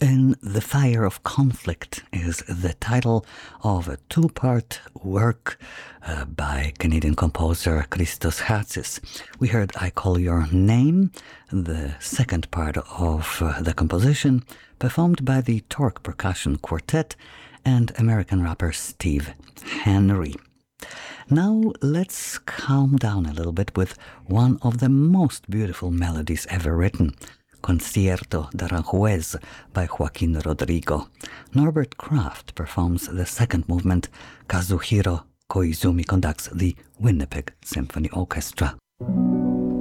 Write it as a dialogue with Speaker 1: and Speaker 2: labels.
Speaker 1: In the Fire of Conflict is the title of a two-part work by Canadian composer Christos Chatzis. We heard I Call Your Name, the second part of the composition, performed by the Torque Percussion Quartet and American rapper Steve Henry. Now let's calm down a little bit with one of the most beautiful melodies ever written, Concierto de Aranjuez by Joaquin Rodrigo. Norbert Kraft performs the second movement. Kazuhiro Koizumi conducts the Winnipeg Symphony Orchestra.